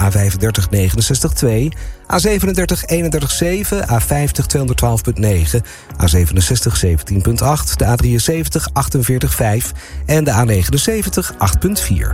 A35 69,2, A37 31,7, A50 212,9, A67 17,8, de A73 48,5 en de A79 8,4.